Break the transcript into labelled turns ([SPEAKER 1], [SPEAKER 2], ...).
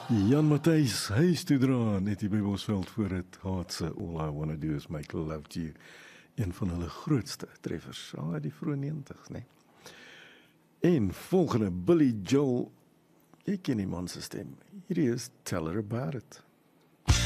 [SPEAKER 1] Jan Matthys, huis toe dra, net hier by Bosveld voor het gehad se All I Wanna Do Is Make Love To You. Een van hulle grootste treffers, die vroeë 90's, nee. En volgende, Billy Joel, jy ken die man se stem, hierdie is Tell Her About It.